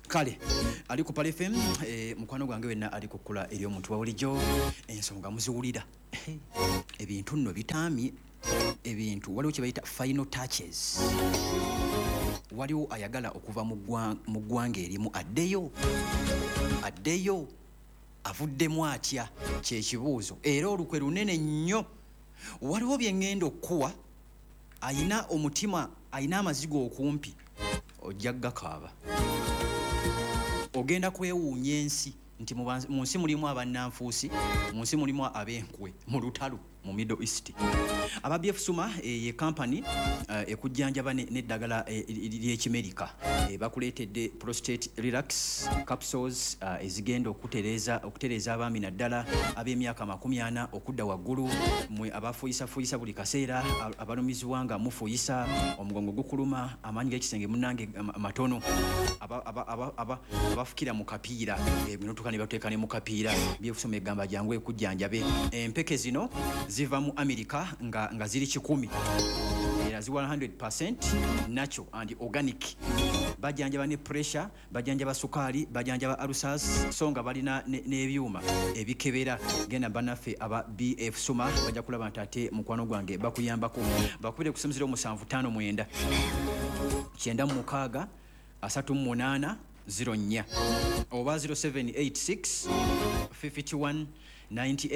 kale ali ku Pale FM mukwano gwange wenna ali kukula eri omuntu wawulijo ensonga muziwulira ebintu nno bitamye ebintu waliwo kye bayita final touches waliwo ayagala okuva mu ggwanga erimu addeyo avuddemu atya kyekibuuzo era olukwe lunene nnyo waliwo bye ŋŋenda okuwa ayina omutima ayina amazigo okumpi ojja gakaaba ogenda kwewuunya ensi nti mu nsi mulimu abannanfuusi mu nsi mulimu ab'enkwe mu lutalo mu Middle East aba BF Suma ye company ekujjanjaba n'eddagala ly'ekimerika bakuleetedde prostate relax capsules ezigenda okutereeza abaami naddala ab'emyaka 40 okudda waggulu mwe abafuuyisa buli kaseera abalumizibwa nga mufuuyisa omugongo gukuluma amaanyi g'ekisenge munnange matono abafukira mu kapiira ebinotuka ne bateeka ne mu kapiira BF Suma egamba jangu ekujjanjabe empeke zino ziva mu America nga ziri 10 era ziwa 100% natural and organic bajanjaba ne pressure bajanjaba sukali bajanjaba ulcers songa balina n'ebyuma ebikebera genda banaffe aba BF Suma bajja kulaba ntate mukwano gwange bakuyambako bakubire kusemzira 759 96 38 04 oba 0786 51 98